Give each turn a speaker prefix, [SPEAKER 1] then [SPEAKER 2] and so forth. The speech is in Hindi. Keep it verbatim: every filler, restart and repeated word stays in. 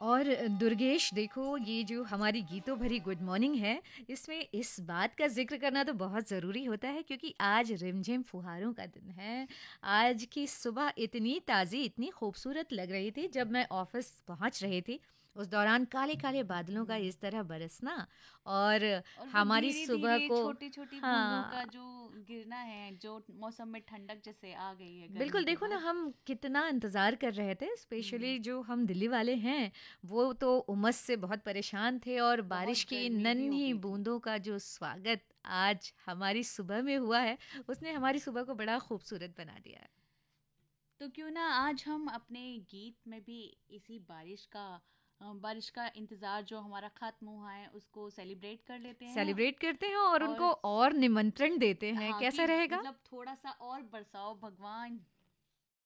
[SPEAKER 1] और दुर्गेश देखो, ये जो हमारी गीतों भरी गुड मॉर्निंग है, इसमें इस बात का ज़िक्र करना तो बहुत ज़रूरी होता है क्योंकि आज रिमझिम फुहारों का दिन है। आज की सुबह इतनी ताज़ी, इतनी खूबसूरत लग रही थी जब मैं ऑफ़िस पहुंच रही थी। उस दौरान काले-काले बादलों का इस तरह बरसना और
[SPEAKER 2] और वो
[SPEAKER 1] हमारी
[SPEAKER 2] धीरे
[SPEAKER 1] सुबह
[SPEAKER 2] धीरे
[SPEAKER 1] को
[SPEAKER 2] छोटी छोटी बूंदों
[SPEAKER 1] हाँ,
[SPEAKER 2] का जो गिरना है, जो मौसम में ठंडक जैसे आ गई है गर्मी
[SPEAKER 1] बिल्कुल
[SPEAKER 2] के
[SPEAKER 1] देखो ना,
[SPEAKER 2] बाद।
[SPEAKER 1] हम कितना इंतज़ार कर रहे थे,
[SPEAKER 2] हम्म।
[SPEAKER 1] स्पेशली जो हम दिल्ली वाले हैं, वो तो उमस से बहुत परेशान थे और बारिश
[SPEAKER 2] बहुत
[SPEAKER 1] की
[SPEAKER 2] गर्मी भी हो
[SPEAKER 1] नन्ही
[SPEAKER 2] गई थी।
[SPEAKER 1] बूंदों का जो स्वागत आज हमारी सुबह में हुआ है, उसने हमारी सुबह को बड़ा खूबसूरत बना दिया है।
[SPEAKER 2] तो क्यों ना आज हम अपने गीत में भी इसी बारिश का अ, बारिश का इंतज़ार जो हमारा ख़त्म हुआ है उसको सेलिब्रेट कर लेते हैं।
[SPEAKER 1] सेलिब्रेट करते हैं और
[SPEAKER 2] और
[SPEAKER 1] उनको और निमंत्रण देते हैं,
[SPEAKER 2] हाँ, कि
[SPEAKER 1] कैसा रहेगा?
[SPEAKER 2] मतलब थोड़ा सा और बरसाओ भगवान,